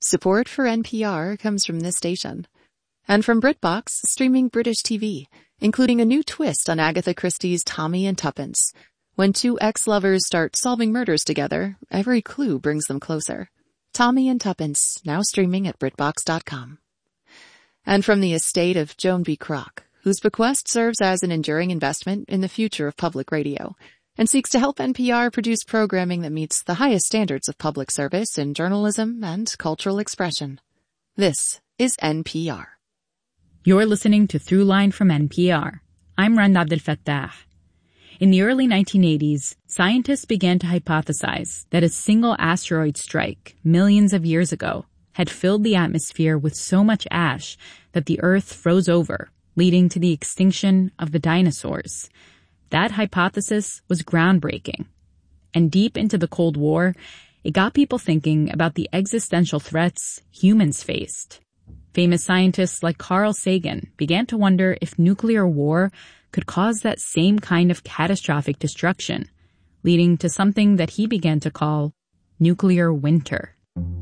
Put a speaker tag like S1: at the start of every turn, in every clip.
S1: Support for NPR comes from this station. And from BritBox, streaming British TV, including a new twist on Agatha Christie's Tommy and Tuppence. When two ex-lovers start solving murders together, every clue brings them closer. Tommy and Tuppence, now streaming at BritBox.com. And from the estate of Joan B. Kroc, whose bequest serves as an enduring investment in the future of public radio, and seeks to help NPR produce programming that meets the highest standards of public service in journalism and cultural expression. This is NPR.
S2: You're listening to Throughline from NPR. I'm Rand Abdel Fattah. In the early 1980s, scientists began to hypothesize that a single asteroid strike millions of years ago had filled the atmosphere with so much ash that the Earth froze over, leading to the extinction of the dinosaurs. That hypothesis was groundbreaking. And deep into the Cold War, it got people thinking about the existential threats humans faced. Famous scientists like Carl Sagan began to wonder if nuclear war could cause that same kind of catastrophic destruction, leading to something that he began to call nuclear winter.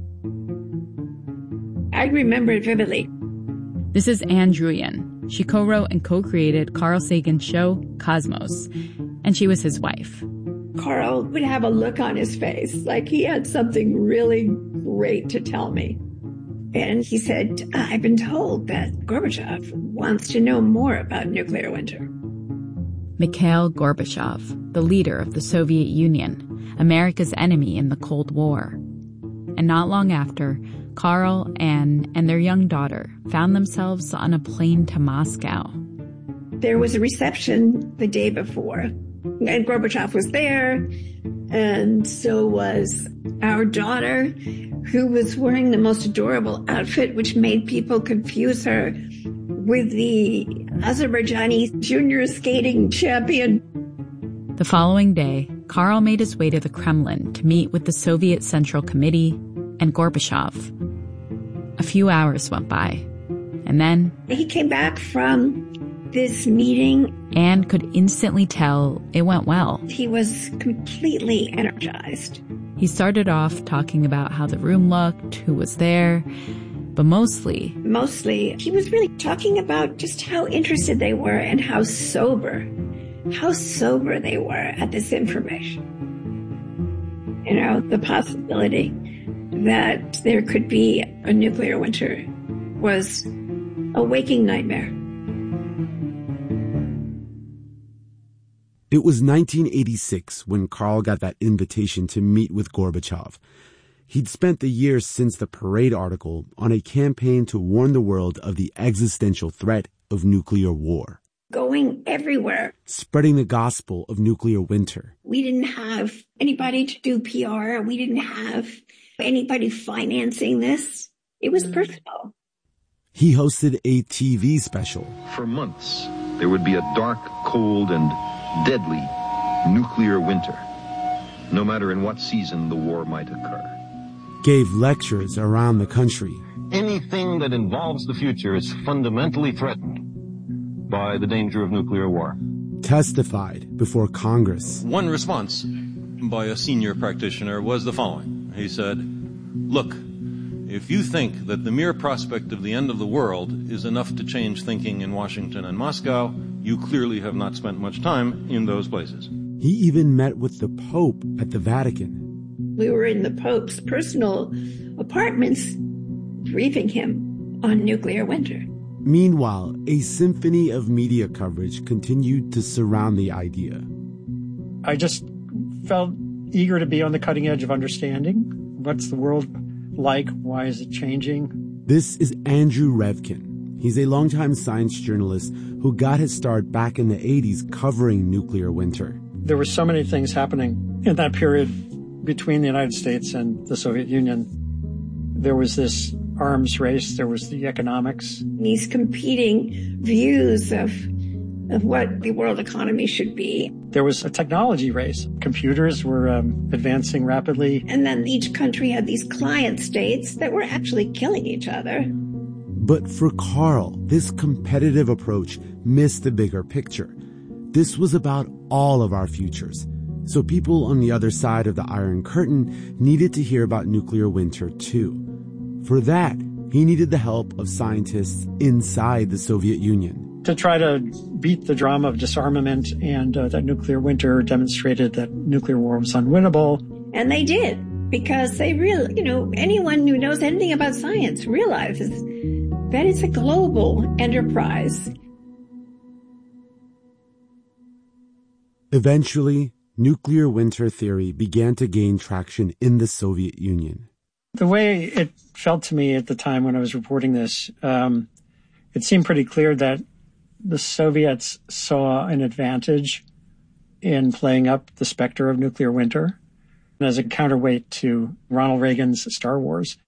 S3: I remember it vividly.
S2: This is Anne Druyan. She co-wrote and co-created Carl Sagan's show, Cosmos, and she was his wife.
S3: Carl would have a look on his face like he had something really great to tell me. And he said, I've been told that Gorbachev wants to know more about nuclear winter.
S2: Mikhail Gorbachev, the leader of the Soviet Union, America's enemy in the Cold War. And not long after, Carl, Anne, and their young daughter found themselves on a plane to Moscow.
S3: There was a reception the day before, and Gorbachev was there, and so was our daughter, who was wearing the most adorable outfit, which made people confuse her with the Azerbaijani junior skating champion.
S2: The following day, Carl made his way to the Kremlin to meet with the Soviet Central Committee and Gorbachev. A few hours went by, and then
S3: he came back from this meeting.
S2: Anne could instantly tell it went well.
S3: He was completely energized.
S2: He started off talking about how the room looked, who was there, but mostly,
S3: he was really talking about just how interested they were and how sober they were at this information. You know, the possibility that there could be a nuclear winter was a waking nightmare.
S4: It was 1986 when Carl got that invitation to meet with Gorbachev. He'd spent the years since the Parade article on a campaign to warn the world of the existential threat of nuclear war.
S3: Going everywhere.
S4: Spreading the gospel of nuclear winter.
S3: We didn't have anybody to do PR. We didn't have anybody financing this. It was personal.
S4: He hosted a TV special.
S5: For months, there would be a dark, cold, and deadly nuclear winter, no matter in what season the war might occur.
S4: Gave lectures around the country.
S6: Anything that involves the future is fundamentally threatened by the danger of nuclear war.
S4: Testified before Congress.
S7: One response by a senior practitioner was the following. He said, "Look, if you think that the mere prospect of the end of the world is enough to change thinking in Washington and Moscow, you clearly have not spent much time in those places."
S4: He even met with the Pope at the Vatican.
S3: We were in the Pope's personal apartments briefing him on nuclear winter.
S4: Meanwhile, a symphony of media coverage continued to surround the idea.
S8: I just felt eager to be on the cutting edge of understanding. What's the world like? Why is it changing?
S4: This is Andrew Revkin. He's a longtime science journalist who got his start back in the 80s covering nuclear winter.
S8: There were so many things happening in that period between the United States and the Soviet Union. There was this arms race. There was the economics.
S3: These competing views of what the world economy should be.
S8: There was a technology race. Computers were advancing rapidly.
S3: And then each country had these client states that were actually killing each other.
S4: But for Carl, this competitive approach missed the bigger picture. This was about all of our futures. So people on the other side of the Iron Curtain needed to hear about nuclear winter too. For that, he needed the help of scientists inside the Soviet Union.
S8: To try to beat the drama of disarmament and that nuclear winter demonstrated that nuclear war was unwinnable.
S3: And they did, because they really, anyone who knows anything about science realizes that it's a global enterprise.
S4: Eventually, nuclear winter theory began to gain traction in the Soviet Union.
S8: The way it felt to me at the time when I was reporting this, it seemed pretty clear that the Soviets saw an advantage in playing up the specter of nuclear winter as a counterweight to Ronald Reagan's Star Wars.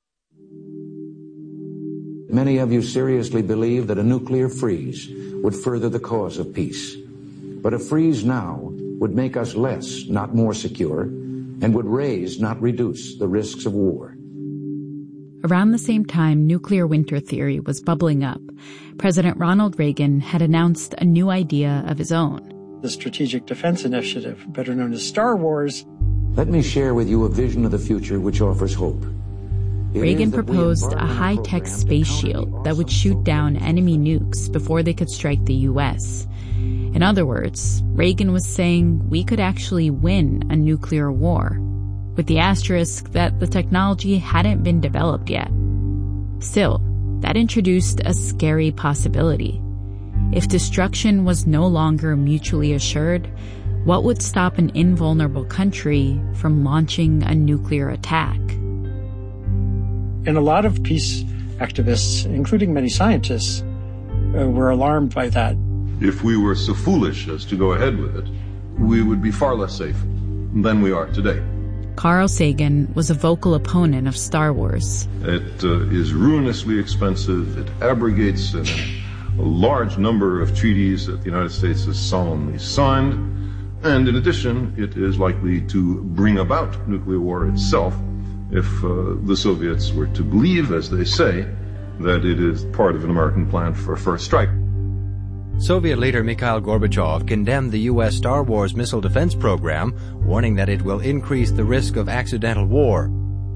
S9: Many of you seriously believe that a nuclear freeze would further the cause of peace. But a freeze now would make us less, not more secure, and would raise, not reduce, the risks of war.
S2: Around the same time nuclear winter theory was bubbling up, President Ronald Reagan had announced a new idea of his own.
S8: The Strategic Defense Initiative, better known as Star Wars.
S9: Let me share with you a vision of the future which offers hope.
S2: Reagan proposed a high-tech space shield that would shoot down enemy nukes before they could strike the U.S. In other words, Reagan was saying we could actually win a nuclear war, with the asterisk that the technology hadn't been developed yet. Still, that introduced a scary possibility. If destruction was no longer mutually assured, what would stop an invulnerable country from launching a nuclear attack?
S8: And a lot of peace activists, including many scientists, were alarmed by that.
S7: If we were so foolish as to go ahead with it, we would be far less safe than we are today.
S2: Carl Sagan was a vocal opponent of Star Wars.
S7: It is ruinously expensive. It abrogates a large number of treaties that the United States has solemnly signed. And in addition, it is likely to bring about nuclear war itself if the Soviets were to believe, as they say, that it is part of an American plan for a first strike.
S10: Soviet leader Mikhail Gorbachev condemned the U.S. Star Wars missile defense program, warning that it will increase the risk of accidental war.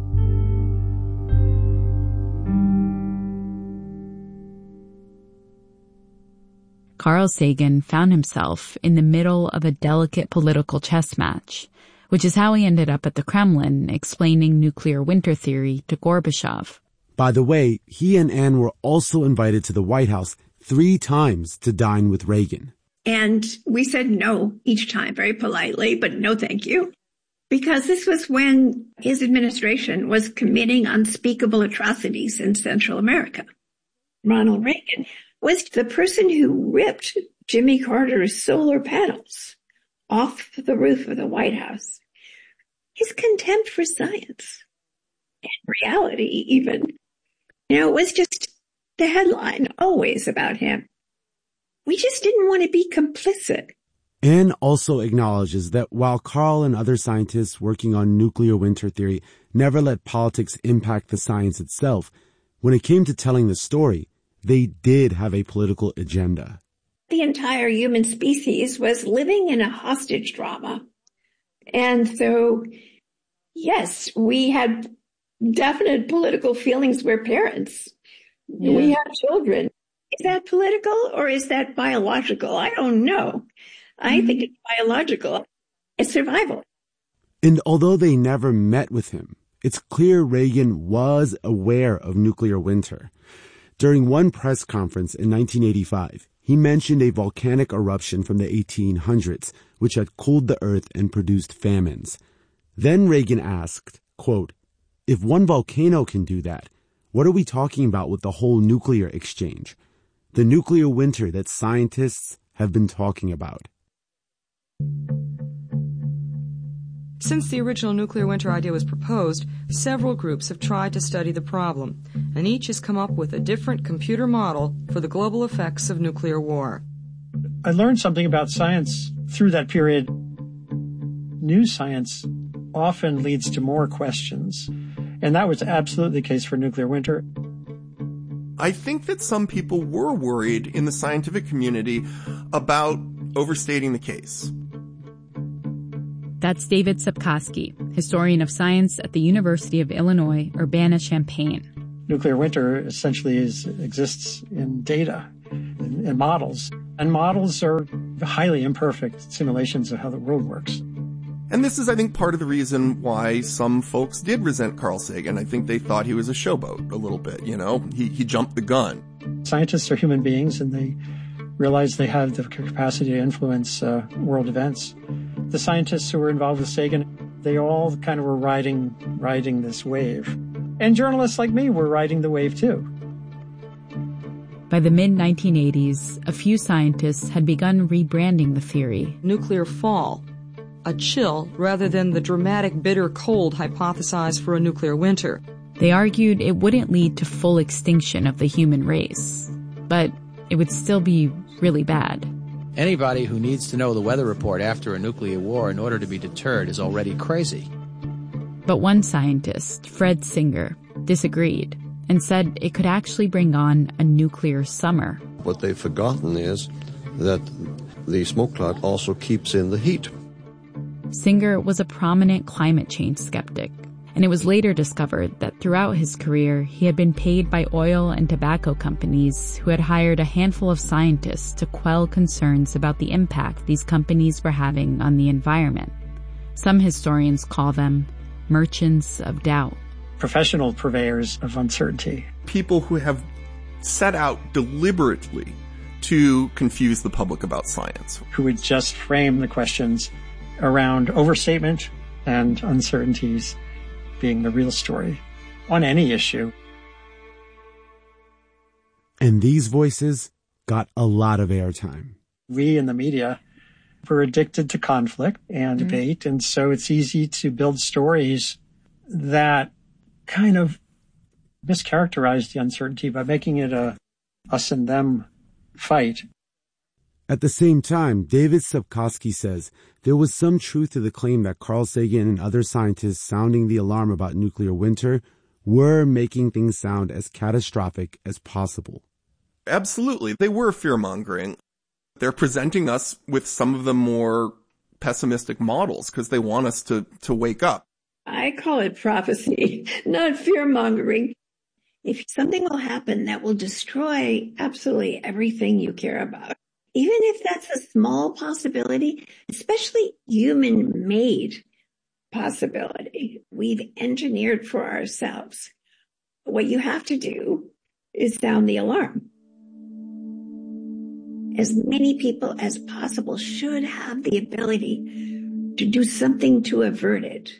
S2: Carl Sagan found himself in the middle of a delicate political chess match, which is how he ended up at the Kremlin explaining nuclear winter theory to Gorbachev.
S4: By the way, he and Anne were also invited to the White House 3 times to dine with Reagan.
S3: And we said no each time, very politely, but no thank you. Because this was when his administration was committing unspeakable atrocities in Central America. Ronald Reagan was the person who ripped Jimmy Carter's solar panels off the roof of the White House. His contempt for science and reality even, it was just the headline always about him. We just didn't want to be complicit.
S4: Anne also acknowledges that while Carl and other scientists working on nuclear winter theory never let politics impact the science itself, when it came to telling the story, they did have a political agenda.
S3: The entire human species was living in a hostage drama. And so, yes, we had definite political feelings. We're parents. Yeah. We have children. Is that political or is that biological? I don't know. I think it's biological. It's survival.
S4: And although they never met with him, it's clear Reagan was aware of nuclear winter. During one press conference in 1985, he mentioned a volcanic eruption from the 1800s, which had cooled the earth and produced famines. Then Reagan asked, quote, "If one volcano can do that, what are we talking about with the whole nuclear exchange? The nuclear winter that scientists have been talking about."
S11: Since the original nuclear winter idea was proposed, several groups have tried to study the problem, and each has come up with a different computer model for the global effects of nuclear war.
S8: I learned something about science through that period. New science often leads to more questions, and that was absolutely the case for nuclear winter.
S12: I think that some people were worried in the scientific community about overstating the case.
S2: That's David Sepkoski, historian of science at the University of Illinois, Urbana-Champaign.
S8: nuclear winter essentially exists in data, in models. And models are highly imperfect simulations of how the world works.
S12: And this is, I think, part of the reason why some folks did resent Carl Sagan. I think they thought he was a showboat a little bit, you know? He jumped the gun.
S8: Scientists are human beings, and they realize they have the capacity to influence world events. The scientists who were involved with Sagan, they all kind of were riding this wave. And journalists like me were riding the wave too.
S2: By the mid-1980s, a few scientists had begun rebranding the theory.
S11: Nuclear fall, a chill rather than the dramatic bitter cold hypothesized for a nuclear winter.
S2: They argued it wouldn't lead to full extinction of the human race, but it would still be really bad.
S13: Anybody who needs to know the weather report after a nuclear war in order to be deterred is already crazy.
S2: But one scientist, Fred Singer, disagreed and said it could actually bring on a nuclear summer.
S14: What they've forgotten is that the smoke cloud also keeps in the heat.
S2: Singer was a prominent climate change skeptic, and it was later discovered that throughout his career he had been paid by oil and tobacco companies who had hired a handful of scientists to quell concerns about the impact these companies were having on the environment. Some historians call them merchants of doubt.
S8: Professional purveyors of uncertainty.
S12: People who have set out deliberately to confuse the public about science.
S8: Who would just frame the questions around overstatement and uncertainties being the real story on any issue.
S4: And these voices got a lot of airtime.
S8: We in the media were addicted to conflict and debate, and so it's easy to build stories that kind of mischaracterize the uncertainty by making it a us and them fight.
S4: At the same time, David Sapkowski says there was some truth to the claim that Carl Sagan and other scientists sounding the alarm about nuclear winter were making things sound as catastrophic as possible.
S12: Absolutely. They were fear-mongering. They're presenting us with some of the more pessimistic models because they want us to wake up.
S3: I call it prophecy, not fear-mongering. If something will happen that will destroy absolutely everything you care about, even if that's a small possibility, especially human-made possibility, we've engineered for ourselves. What you have to do is sound the alarm. As many people as possible should have the ability to do something to avert it.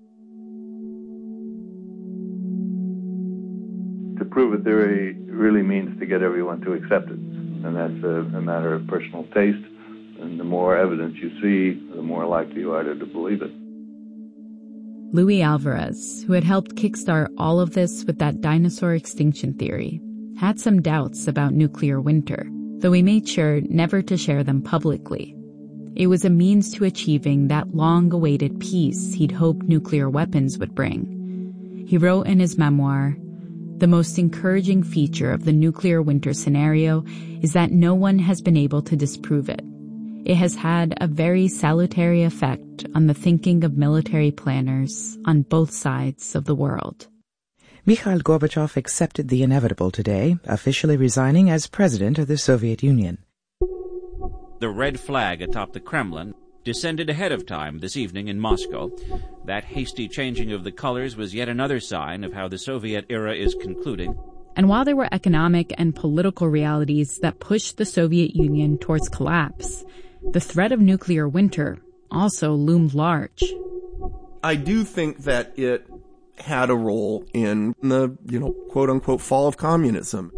S15: To prove a theory really means to get everyone to accept it. And that's a matter of personal taste. And the more evidence you see, the more likely you are to believe it.
S2: Luis Alvarez, who had helped kickstart all of this with that dinosaur extinction theory, had some doubts about nuclear winter, though he made sure never to share them publicly. It was a means to achieving that long-awaited peace he'd hoped nuclear weapons would bring. He wrote in his memoir, "The most encouraging feature of the nuclear winter scenario is that no one has been able to disprove it. It has had a very salutary effect on the thinking of military planners on both sides of the world."
S16: Mikhail Gorbachev accepted the inevitable today, officially resigning as president of the Soviet Union.
S17: The red flag atop the Kremlin descended ahead of time this evening in Moscow. That hasty changing of the colors was yet another sign of how the Soviet era is concluding.
S2: And while there were economic and political realities that pushed the Soviet Union towards collapse, the threat of nuclear winter also loomed large.
S12: I do think that it had a role in the, quote-unquote fall of communism.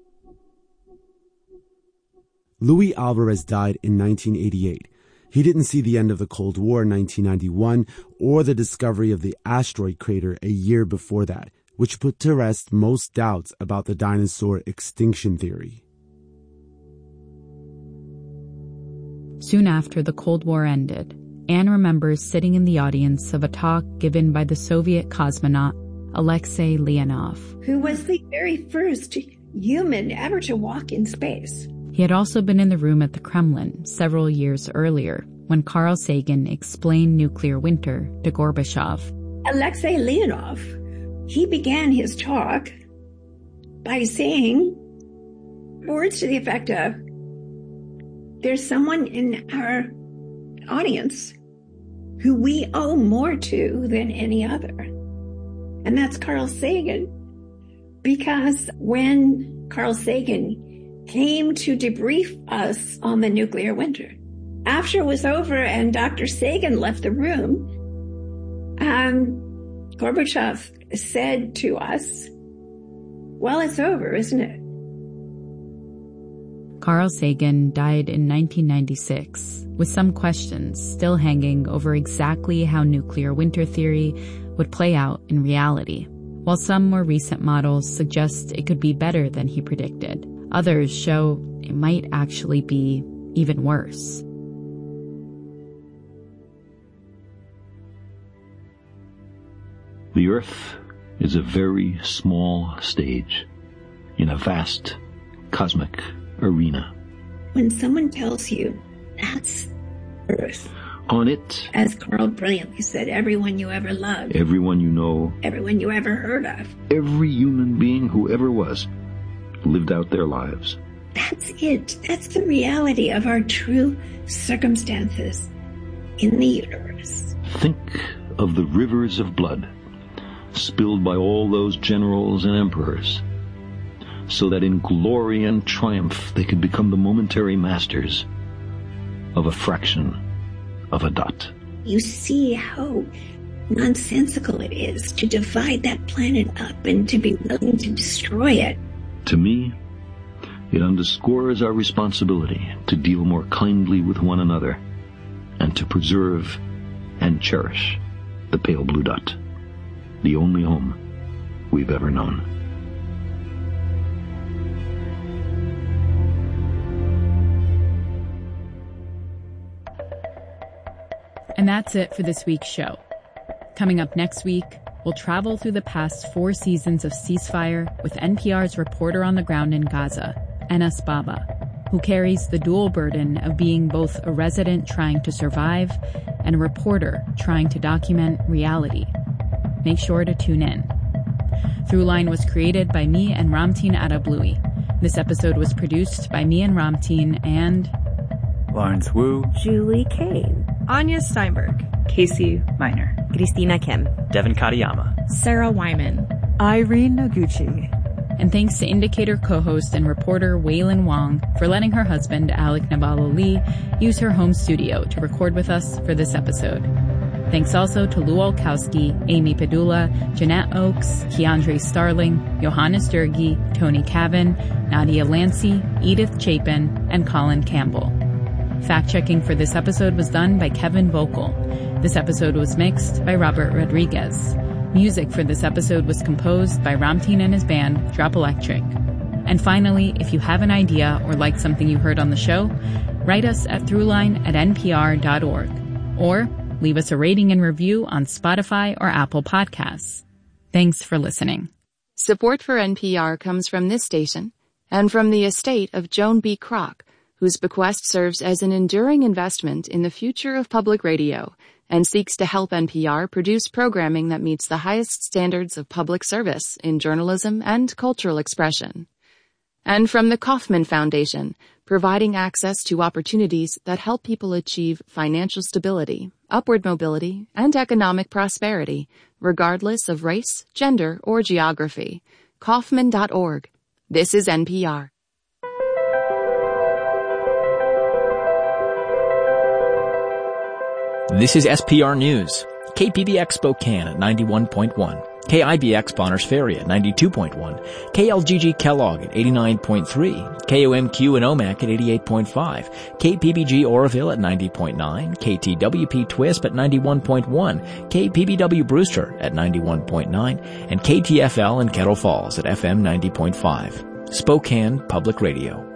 S4: Luis Alvarez died in 1988. He didn't see the end of the Cold War in 1991 or the discovery of the asteroid crater a year before that, which put to rest most doubts about the dinosaur extinction theory.
S2: Soon after the Cold War ended, Anne remembers sitting in the audience of a talk given by the Soviet cosmonaut Alexei Leonov,
S3: who was the very first human ever to walk in space.
S2: He had also been in the room at the Kremlin several years earlier when Carl Sagan explained nuclear winter to Gorbachev.
S3: Alexei Leonov, he began his talk by saying words to the effect of, there's someone in our audience who we owe more to than any other. And that's Carl Sagan. Because when Carl Sagan came to debrief us on the nuclear winter, after it was over and Dr. Sagan left the room, Gorbachev said to us, well, it's over, isn't it?
S2: Carl Sagan died in 1996, with some questions still hanging over exactly how nuclear winter theory would play out in reality. While some more recent models suggest it could be better than he predicted, others show it might actually be even worse.
S6: The Earth is a very small stage in a vast cosmic arena.
S3: When someone tells you that's Earth,
S6: on it,
S3: as Carl brilliantly said, everyone you ever loved,
S6: everyone you know,
S3: everyone you ever heard of,
S6: every human being who ever was, lived out their lives.
S3: That's it. That's the reality of our true circumstances in the universe.
S6: Think of the rivers of blood spilled by all those generals and emperors, so that in glory and triumph they could become the momentary masters of a fraction of a dot.
S3: You see how nonsensical it is to divide that planet up and to be willing to destroy it.
S6: To me, it underscores our responsibility to deal more kindly with one another and to preserve and cherish the pale blue dot, the only home we've ever known.
S2: And that's it for this week's show. Coming up next week, we'll travel through the past 4 seasons of ceasefire with NPR's reporter on the ground in Gaza, Enes Baba, who carries the dual burden of being both a resident trying to survive and a reporter trying to document reality. Make sure to tune in. Throughline was created by me and Ramtin Arablouei. This episode was produced by me and Ramtin and
S18: Lawrence Wu,
S19: Julie Kane,
S20: Anya Steinberg,
S19: Casey Miner,
S20: Christina Kim,
S18: Devin Katayama,
S19: Sarah Wyman,
S20: Irene Noguchi.
S2: And thanks to Indicator co-host and reporter Waylon Wong for letting her husband, Alec Nabalo-Lee, use her home studio to record with us for this episode. Thanks also to Lou Olkowski, Amy Padula, Jeanette Oakes, Keandre Starling, Johannes Durgi, Tony Cavan, Nadia Lancey, Edith Chapin, and Colin Campbell. Fact-checking for this episode was done by Kevin Vogel. This episode was mixed by Robert Rodriguez. Music for this episode was composed by Ramtin and his band, Drop Electric. And finally, if you have an idea or like something you heard on the show, write us at throughline@npr.org. Or leave us a rating and review on Spotify or Apple Podcasts. Thanks for listening.
S1: Support for NPR comes from this station and from the estate of Joan B. Kroc, whose bequest serves as an enduring investment in the future of public radio and seeks to help NPR produce programming that meets the highest standards of public service in journalism and cultural expression. And from the Kauffman Foundation, providing access to opportunities that help people achieve financial stability, upward mobility, and economic prosperity, regardless of race, gender, or geography. Kauffman.org. This is NPR.
S18: This is SPR News. KPBX Spokane at 91.1. KIBX Bonners Ferry at 92.1. KLGG Kellogg at 89.3. KOMQ in Omak at 88.5. KPBG Oroville at 90.9. KTWP Twisp at 91.1. KPBW Brewster at 91.9. And KTFL in Kettle Falls at FM 90.5. Spokane Public Radio.